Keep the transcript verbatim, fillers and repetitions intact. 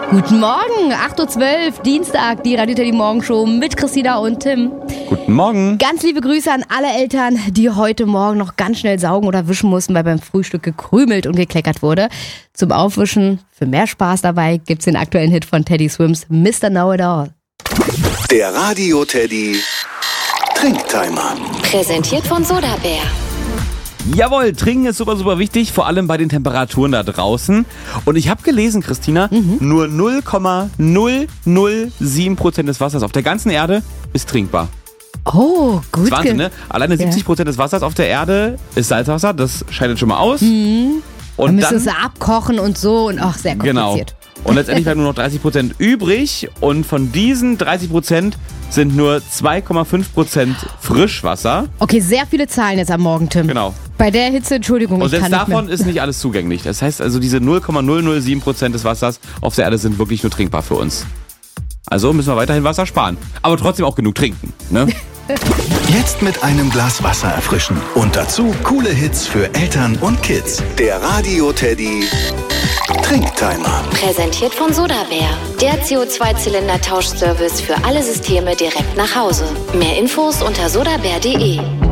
Guten Morgen, acht Uhr zwölf, Dienstag, die Radio Teddy Morgenshow mit Christina und Tim. Guten Morgen. Ganz liebe Grüße an alle Eltern, die heute Morgen noch ganz schnell saugen oder wischen mussten, weil beim Frühstück gekrümelt und gekleckert wurde. Zum Aufwischen, für mehr Spaß dabei, gibt's den aktuellen Hit von Teddy Swims, Mister Know It All. Der Radio Teddy Trinktimer. Präsentiert von Sodabär. Jawohl, trinken ist super, super wichtig, vor allem bei den Temperaturen da draußen. Und ich habe gelesen, Christina, mhm. nur null Komma null null sieben Prozent des Wassers auf der ganzen Erde ist trinkbar. Oh, gut. Das ist Wahnsinn, ne? Alleine siebzig Prozent des Wassers auf der Erde ist Salzwasser, das scheidet schon mal aus. Mhm. Und dann müssen dann sie abkochen und so und ach, sehr kompliziert. Genau. Und letztendlich bleiben nur noch dreißig Prozent übrig und von diesen dreißig Prozent sind nur zwei Komma fünf Prozent Frischwasser. Okay, sehr viele Zahlen jetzt am Morgen, Tim. Genau. Bei der Hitze, Entschuldigung, und ich kann selbst nicht davon mehr. ist nicht alles zugänglich. Das heißt also, diese null Komma null null sieben Prozent des Wassers auf der Erde sind wirklich nur trinkbar für uns. Also müssen wir weiterhin Wasser sparen. Aber trotzdem auch genug trinken, ne? Jetzt mit einem Glas Wasser erfrischen. Und dazu coole Hits für Eltern und Kids. Der Radio Teddy Trinktimer. Präsentiert von Sodabär. Der C O zwei Zylinder Tauschservice für alle Systeme direkt nach Hause. Mehr Infos unter sodabär punkt de.